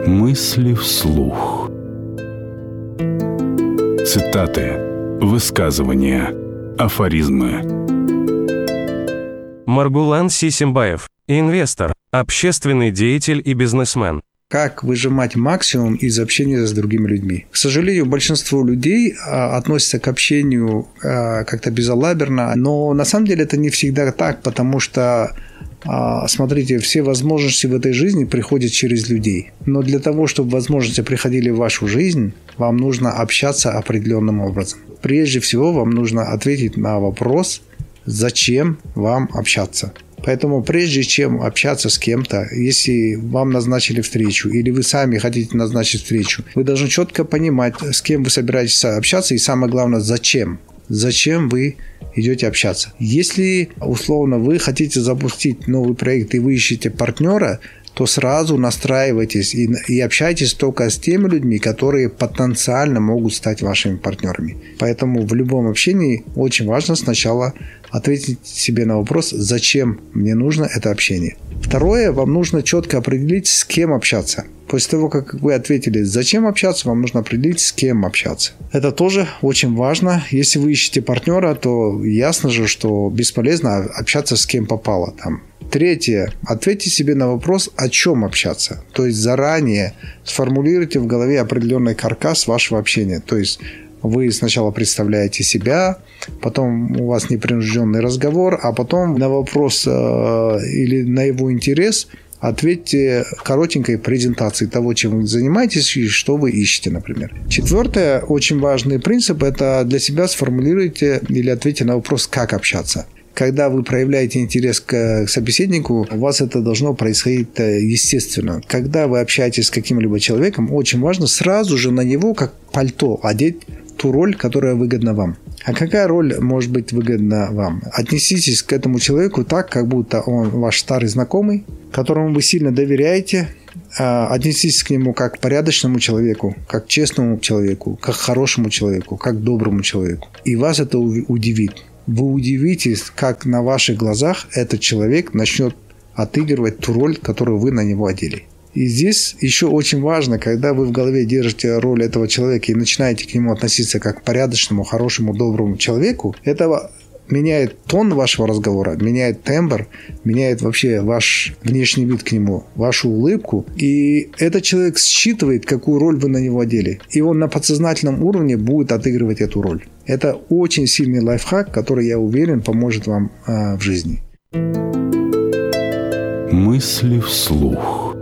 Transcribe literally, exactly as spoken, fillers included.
Мысли вслух. Цитаты, высказывания, афоризмы. Маргулан Сисимбаев, инвестор, общественный деятель и бизнесмен. Как выжимать максимум из общения с другими людьми. К сожалению, большинство людей а, относятся к общению а, как-то безалаберно, но на самом деле это не всегда так, потому что, а, смотрите, все возможности в этой жизни приходят через людей. Но для того, чтобы возможности приходили в вашу жизнь, вам нужно общаться определенным образом. Прежде всего, вам нужно ответить на вопрос, зачем вам общаться. Поэтому прежде чем общаться с кем-то, если вам назначили встречу или вы сами хотите назначить встречу, вы должны четко понимать, с кем вы собираетесь общаться и самое главное, зачем. Зачем вы идете общаться. Если, условно, вы хотите запустить новый проект и вы ищете партнера, то сразу настраивайтесь и, и общайтесь только с теми людьми, которые потенциально могут стать вашими партнерами. Поэтому в любом общении очень важно сначала ответить себе на вопрос, зачем мне нужно это общение. Второе, вам нужно четко определить, с кем общаться. После того, как вы ответили, зачем общаться, вам нужно определить, с кем общаться. Это тоже очень важно. Если вы ищете партнера, то ясно же, что бесполезно общаться с кем попало там. Третье. Ответьте себе на вопрос, о чем общаться. То есть заранее сформулируйте в голове определенный каркас вашего общения. То есть вы сначала представляете себя, потом у вас непринужденный разговор, а потом на вопрос э, или на его интерес ответьте коротенькой презентацией того, чем вы занимаетесь и что вы ищете, например. Четвертое, очень важный принцип, это для себя сформулируйте или ответьте на вопрос, как общаться. Когда вы проявляете интерес к собеседнику, у вас это должно происходить естественно. Когда вы общаетесь с каким-либо человеком, очень важно сразу же на него, как пальто, одеть ту роль, которая выгодна вам. А какая роль может быть выгодна вам? Отнеситесь к этому человеку так, как будто он ваш старый знакомый, которому вы сильно доверяете. Отнеситесь к нему как к порядочному человеку, как к честному человеку, как к хорошему человеку, как к доброму человеку. И вас это удивит. Вы удивитесь, как на ваших глазах этот человек начнет отыгрывать ту роль, которую вы на него одели. И здесь еще очень важно, когда вы в голове держите роль этого человека и начинаете к нему относиться как к порядочному, хорошему, доброму человеку, это меняет тон вашего разговора, меняет тембр, меняет вообще ваш внешний вид к нему, вашу улыбку. И этот человек считывает, какую роль вы на него одели. И он на подсознательном уровне будет отыгрывать эту роль. Это очень сильный лайфхак, который, я уверен, поможет вам э, в жизни. Мысли вслух.